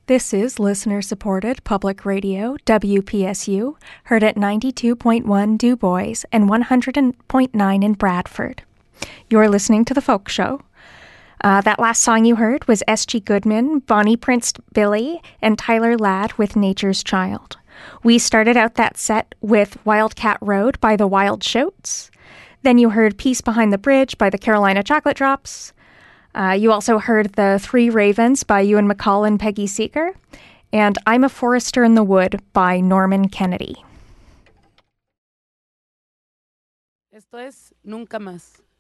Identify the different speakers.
Speaker 1: This is listener-supported public radio, WPSU, heard at 92.1 Du Bois and 100.9 in Bradford. You're listening to The Folk Show. That last song you heard was S.G. Goodman, Bonnie Prince Billy, and Tyler Ladd with Nature's Child. We started out that set with Wildcat Road by the Wild Shouts. Then you heard Peace Behind the Bridge by the Carolina Chocolate Drops. You also heard The Three Ravens by Ewan McCall and Peggy Seeger. And I'm a Forester in the Wood by Norman Kennedy.
Speaker 2: Esto es Nunca Más.